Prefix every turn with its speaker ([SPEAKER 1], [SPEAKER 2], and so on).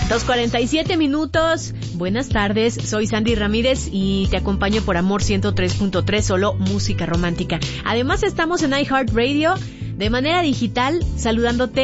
[SPEAKER 1] 2:47. Buenas tardes, soy Sandy Ramírez y te acompaño por Amor 103.3, solo música romántica. Además estamos en iHeartRadio de manera digital, saludándote